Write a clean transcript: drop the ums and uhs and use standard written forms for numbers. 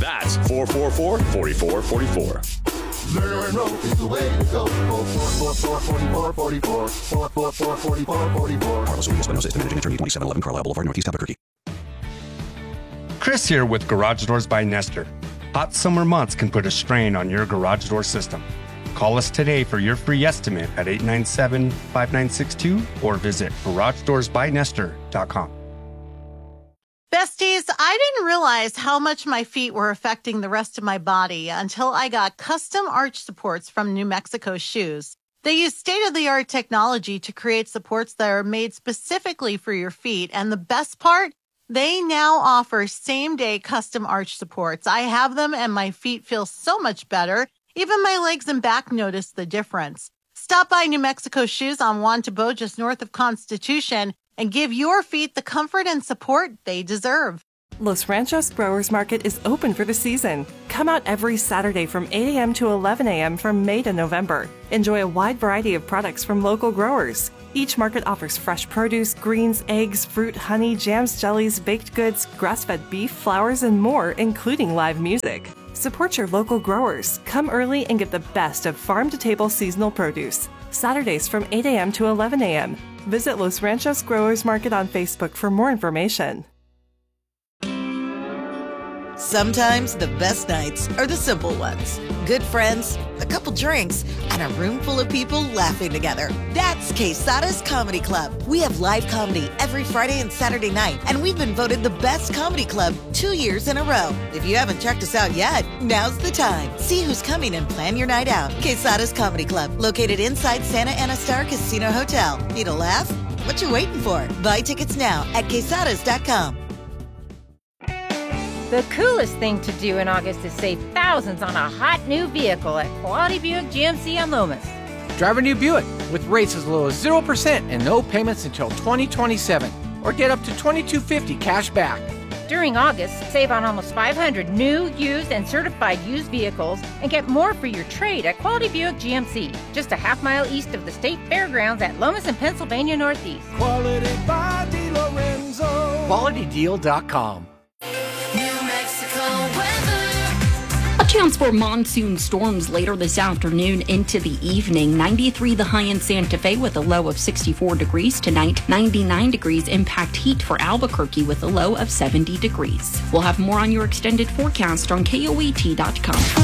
That's 444-4444. Lerner and Rowe is the way to go. 444-4444. 444-4444. Carlos Williams, Espinosa, Managing Attorney, 2711 Carlisle Boulevard, Northeast Albuquerque. Chris here with Garage Doors by Nestor. Hot summer months can put a strain on your garage door system. Call us today for your free estimate at 897-5962 or visit GarageDoorsByNestor.com. Besties, I didn't realize how much my feet were affecting the rest of my body until I got custom arch supports from New Mexico Shoes. They use state-of-the-art technology to create supports that are made specifically for your feet, and the best part? They now offer same-day custom arch supports. I have them and my feet feel so much better. Even my legs and back notice the difference. Stop by New Mexico Shoes on Juan Tabo, just north of Constitution, and give your feet the comfort and support they deserve. Los Ranchos Growers Market is open for the season. Come out every Saturday from 8 a.m. to 11 a.m. from May to November. Enjoy a wide variety of products from local growers. Each market offers fresh produce, greens, eggs, fruit, honey, jams, jellies, baked goods, grass-fed beef, flowers, and more, including live music. Support your local growers. Come early and get the best of farm-to-table seasonal produce. Saturdays from 8 a.m. to 11 a.m. Visit Los Ranchos Growers Market on Facebook for more information. Sometimes the best nights are the simple ones. Good friends, a couple drinks, and a room full of people laughing together. That's Quesada's Comedy Club. We have live comedy every Friday and Saturday night, and we've been voted the best comedy club 2 years in a row. If you haven't checked us out yet, now's the time. See who's coming and plan your night out. Quesada's Comedy Club, located inside Santa Ana Star Casino Hotel. Need a laugh? What you waiting for? Buy tickets now at quesadas.com. The coolest thing to do in August is save thousands on a hot new vehicle at Quality Buick GMC on Lomas. Drive a new Buick with rates as low as 0% and no payments until 2027. Or get up to $2,250 cash back. During August, save on almost 500 new, used, and certified used vehicles and get more for your trade at Quality Buick GMC, just a half-mile east of the State Fairgrounds at Lomas and Pennsylvania Northeast. Quality by DeLorenzo. QualityDeal.com. A chance for monsoon storms later this afternoon into the evening. 93 the high in Santa Fe with a low of 64 degrees tonight. 99 degrees impact heat for Albuquerque with a low of 70 degrees. We'll have more on your extended forecast on KOAT.com.